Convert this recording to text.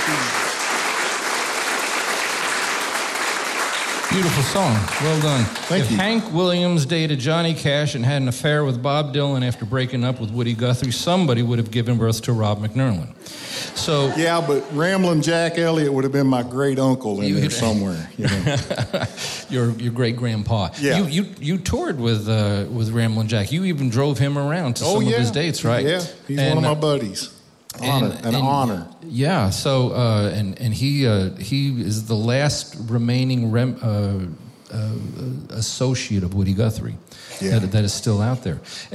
Beautiful song. Well done. Thank you. Hank Williams dated Johnny Cash and had an affair with Bob Dylan after breaking up with Woody Guthrie, somebody would have given birth to Rob McNerlin. So Yeah, but Ramblin' Jack Elliott would have been my great uncle in there somewhere. You know? your great grandpa. Yeah. You toured with Ramblin' Jack. You even drove him around to some of his dates, right? Yeah, he's one of my buddies. An honor. Yeah. So and he is the last remaining associate of Woody Guthrie that is still out there.